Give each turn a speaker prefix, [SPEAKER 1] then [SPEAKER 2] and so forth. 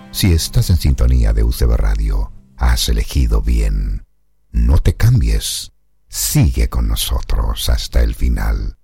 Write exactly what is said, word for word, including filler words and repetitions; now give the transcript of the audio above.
[SPEAKER 1] Si estás en sintonía de U C B Radio, has elegido bien. No te cambies. Sigue con nosotros hasta el final.